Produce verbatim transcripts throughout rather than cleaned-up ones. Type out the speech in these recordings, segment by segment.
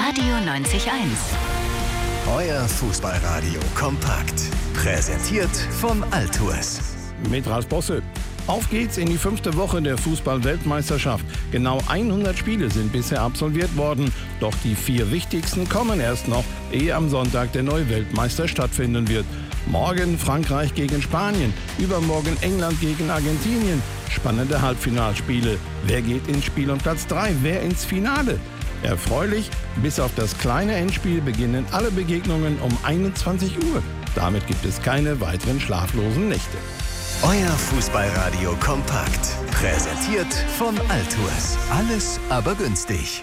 Radio neunzig eins. Euer Fußballradio kompakt. Präsentiert von Altours. Mit Ralf Bosse. Auf geht's in die fünfte Woche der Fußball-Weltmeisterschaft. Genau hundert Spiele sind bisher absolviert worden. Doch die vier wichtigsten kommen erst noch, ehe am Sonntag der neue Weltmeister stattfinden wird. Morgen Frankreich gegen Spanien, übermorgen England gegen Argentinien. Spannende Halbfinalspiele. Wer geht ins Spiel um Platz drei? Wer ins Finale? Erfreulich, bis auf das kleine Endspiel beginnen alle Begegnungen um einundzwanzig Uhr. Damit gibt es keine weiteren schlaflosen Nächte. Euer Fußballradio kompakt. Präsentiert von Altours. Alles aber günstig.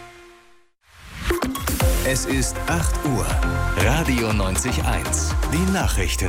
Es ist acht Uhr. Radio neunzig eins. Die Nachrichten.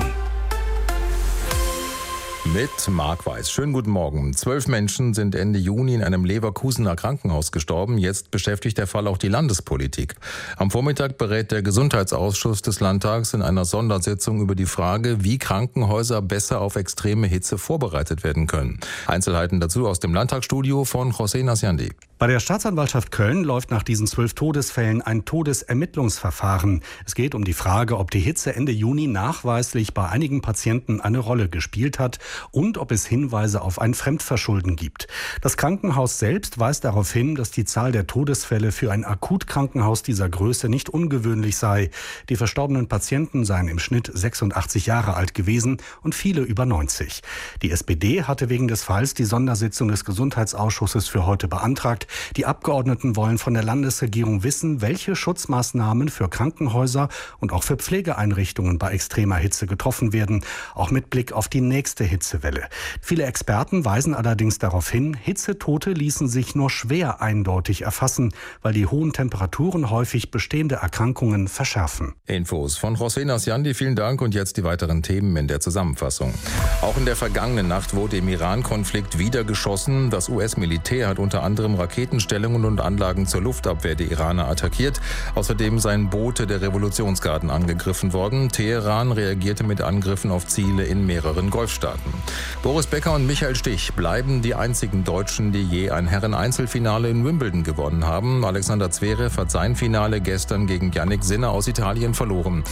Mit Marc Weiß. Schönen guten Morgen. Zwölf Menschen sind Ende Juni in einem Leverkusener Krankenhaus gestorben. Jetzt beschäftigt der Fall auch die Landespolitik. Am Vormittag berät der Gesundheitsausschuss des Landtags in einer Sondersitzung über die Frage, wie Krankenhäuser besser auf extreme Hitze vorbereitet werden können. Einzelheiten dazu aus dem Landtagsstudio von José Nasiandi. Bei der Staatsanwaltschaft Köln läuft nach diesen zwölf Todesfällen ein Todesermittlungsverfahren. Es geht um die Frage, ob die Hitze Ende Juni nachweislich bei einigen Patienten eine Rolle gespielt hat und ob es Hinweise auf ein Fremdverschulden gibt. Das Krankenhaus selbst weist darauf hin, dass die Zahl der Todesfälle für ein Akutkrankenhaus dieser Größe nicht ungewöhnlich sei. Die verstorbenen Patienten seien im Schnitt sechsundachtzig Jahre alt gewesen und viele über neunzig. Die S P D hatte wegen des Falls die Sondersitzung des Gesundheitsausschusses für heute beantragt. Die Abgeordneten wollen von der Landesregierung wissen, welche Schutzmaßnahmen für Krankenhäuser und auch für Pflegeeinrichtungen bei extremer Hitze getroffen werden, auch mit Blick auf die nächste Hitzewelle. Viele Experten weisen allerdings darauf hin, Hitzetote ließen sich nur schwer eindeutig erfassen, weil die hohen Temperaturen häufig bestehende Erkrankungen verschärfen. Infos von José Nasiandi, vielen Dank, und jetzt die weiteren Themen in der Zusammenfassung. Auch in der vergangenen Nacht wurde im Iran-Konflikt wieder geschossen. Das U S-Militär hat unter anderem Raketenstellungen und Anlagen zur Luftabwehr der Iraner attackiert. Außerdem seien Boote der Revolutionsgarden angegriffen worden. Teheran reagierte mit Angriffen auf Ziele in mehreren Golfstaaten. Boris Becker und Michael Stich bleiben die einzigen Deutschen, die je ein Herren-Einzelfinale in Wimbledon gewonnen haben. Alexander Zverev hat sein Finale gestern gegen Jannik Sinner aus Italien verloren.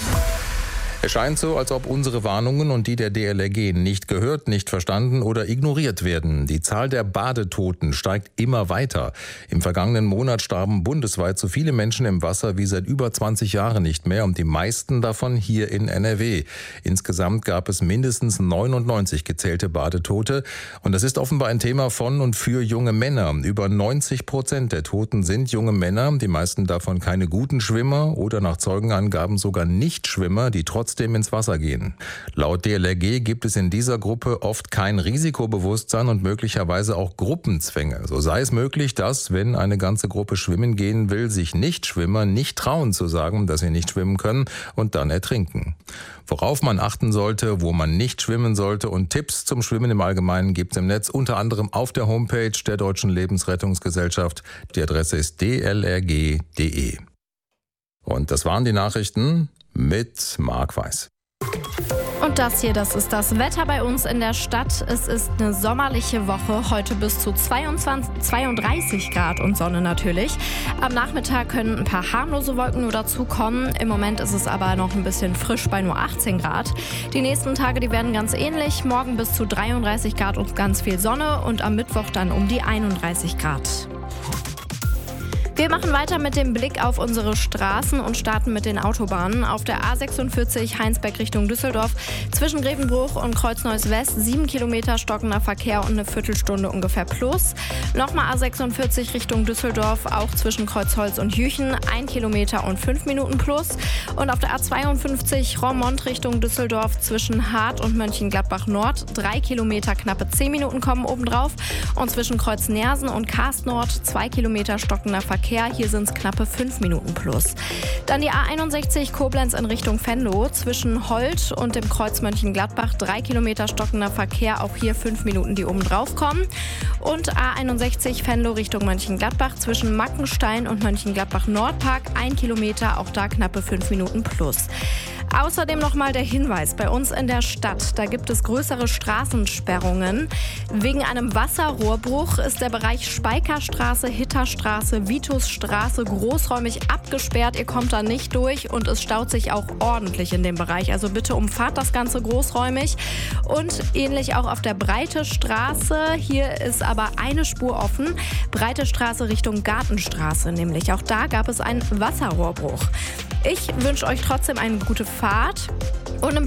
Es scheint so, als ob unsere Warnungen und die der D L R G nicht gehört, nicht verstanden oder ignoriert werden. Die Zahl der Badetoten steigt immer weiter. Im vergangenen Monat starben bundesweit so viele Menschen im Wasser wie seit über zwanzig Jahren nicht mehr, und die meisten davon hier in N R W. Insgesamt gab es mindestens neunundneunzig gezählte Badetote, und das ist offenbar ein Thema von und für junge Männer. Über neunzig Prozent der Toten sind junge Männer, die meisten davon keine guten Schwimmer oder nach Zeugenangaben sogar Nichtschwimmer, die trotz trotzdem ins Wasser gehen. Laut D L R G gibt es in dieser Gruppe oft kein Risikobewusstsein und möglicherweise auch Gruppenzwänge. So sei es möglich, dass, wenn eine ganze Gruppe schwimmen gehen will, sich Nichtschwimmer nicht trauen zu sagen, dass sie nicht schwimmen können und dann ertrinken. Worauf man achten sollte, wo man nicht schwimmen sollte und Tipps zum Schwimmen im Allgemeinen gibt es im Netz, unter anderem auf der Homepage der Deutschen Lebensrettungsgesellschaft. Die Adresse ist d l r g punkt d e. Und das waren die Nachrichten mit Marc Weiß. Und das hier, das ist das Wetter bei uns in der Stadt. Es ist eine sommerliche Woche, heute bis zu zweiundzwanzig, zweiunddreißig Grad und Sonne natürlich. Am Nachmittag können ein paar harmlose Wolken nur dazukommen. Im Moment ist es aber noch ein bisschen frisch bei nur achtzehn Grad. Die nächsten Tage, die werden ganz ähnlich. Morgen bis zu dreiunddreißig Grad und ganz viel Sonne und am Mittwoch dann um die einunddreißig Grad. Wir machen weiter mit dem Blick auf unsere Straßen und starten mit den Autobahnen. Auf der A sechsundvierzig Heinsberg Richtung Düsseldorf zwischen Grevenbruch und Kreuz-Neuss West sieben Kilometer stockender Verkehr und eine Viertelstunde ungefähr plus. Nochmal A sechsundvierzig Richtung Düsseldorf, auch zwischen Kreuzholz und Jüchen, ein Kilometer und fünf Minuten plus. Und auf der A zweiundfünfzig Roermond Richtung Düsseldorf zwischen Hart und Mönchengladbach Nord, drei Kilometer, knappe zehn Minuten kommen obendrauf. Und zwischen Kreuz Nersen und Karst Nord zwei Kilometer stockender Verkehr. Hier sind es knappe fünf Minuten plus. Dann die A einundsechzig Koblenz in Richtung Venlo. Zwischen Holt und dem Kreuz Mönchengladbach drei Kilometer stockender Verkehr. Auch hier fünf Minuten, die oben drauf kommen. Und A einundsechzig Venlo Richtung Mönchengladbach. Zwischen Mackenstein und Mönchengladbach Nordpark ein Kilometer. Auch da knappe fünf Minuten plus. Außerdem nochmal der Hinweis, bei uns in der Stadt, da gibt es größere Straßensperrungen. Wegen einem Wasserrohrbruch ist der Bereich Speikerstraße, Hitterstraße, Vitusstraße großräumig abgesperrt. Ihr kommt da nicht durch und es staut sich auch ordentlich in dem Bereich. Also bitte umfahrt das Ganze großräumig. Und ähnlich auch auf der Breite Straße. Hier ist aber eine Spur offen. Breite Straße Richtung Gartenstraße nämlich. Auch da gab es einen Wasserrohrbruch. Ich wünsche euch trotzdem eine gute Fahrt und im